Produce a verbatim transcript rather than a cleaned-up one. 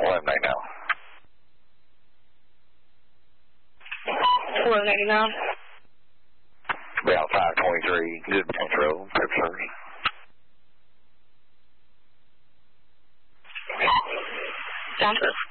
eleven eight now. eleven eight now. About five twenty-three, good control, trip service. Sounds good.